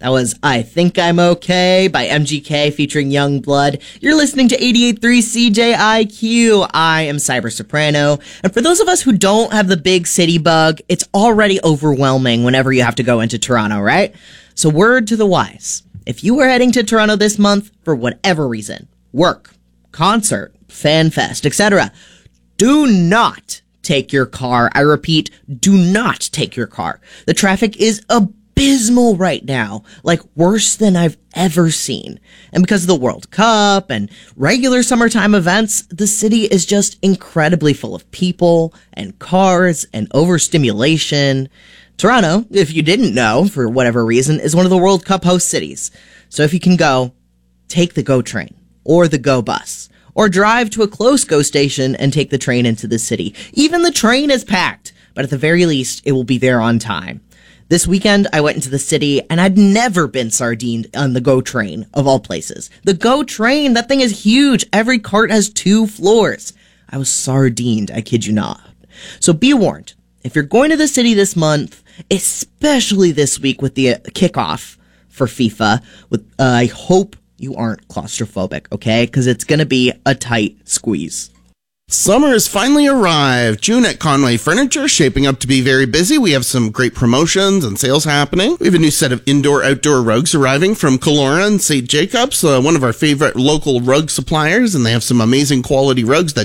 That was I Think I'm Okay by MGK featuring Youngblood. You're listening to 88.3 CJIQ. I am Cyber Soprano. And for those of us who don't have the big city bug, it's already overwhelming whenever you have to go into Toronto, right? So word to the wise. If you are heading to Toronto this month for whatever reason, work, concert, fan fest, etc., do not take your car. I repeat, do not take your car. The traffic is abysmal right now, like worse than I've ever seen. And because of the World Cup and regular summertime events, the city is just incredibly full of people and cars and overstimulation. Toronto, if you didn't know, for whatever reason, is one of the World Cup host cities. So if you can go, take the GO train or the GO bus. Or drive to a close GO station and take the train into the city. Even the train is packed, but at the very least, it will be there on time. This weekend, I went into the city, and I'd never been sardined on the GO train, of all places. The GO train, that thing is huge. Every cart has 2 floors. I was sardined, I kid you not. So be warned, if you're going to the city this month, especially this week with the kickoff for FIFA, I hope you aren't claustrophobic, okay? Because it's going to be a tight squeeze. Summer has finally arrived. June at Conway Furniture shaping up to be very busy. We have some great promotions and sales happening. We have a new set of indoor-outdoor rugs arriving from Kelowna and St. Jacobs, one of our favorite local rug suppliers, and they have some amazing quality rugs that